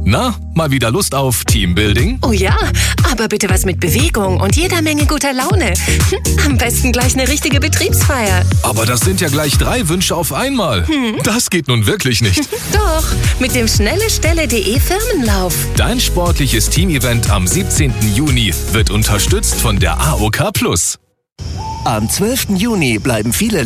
Na, mal wieder Lust auf Teambuilding? Oh ja, aber bitte was mit Bewegung und jeder Menge guter Laune. Am besten gleich eine richtige Betriebsfeier. Aber das sind ja gleich 3 Wünsche auf einmal. Das geht nun wirklich nicht. Doch, mit dem schnellestelle.de Firmenlauf. Dein sportliches Teamevent am 17. Juni wird unterstützt von der AOK+. Am 12. Juni bleiben viele